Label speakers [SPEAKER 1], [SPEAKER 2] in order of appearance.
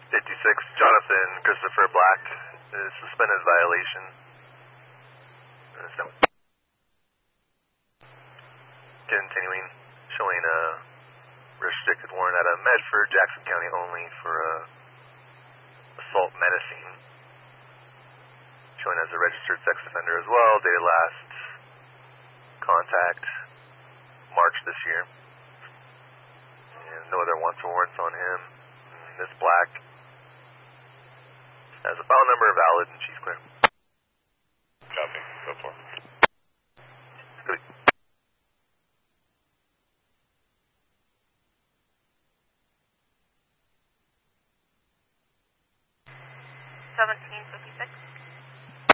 [SPEAKER 1] 56, Jonathan Christopher Black is suspended violation. So, continuing, showing a restricted warrant out of Medford, Jackson County only for assault menacing. Showing as a registered sex offender as well, dated last contact, March this year. And no other wants or warrants on him. Miss Black has a file number valid and she's clear.
[SPEAKER 2] Copy. Go for it.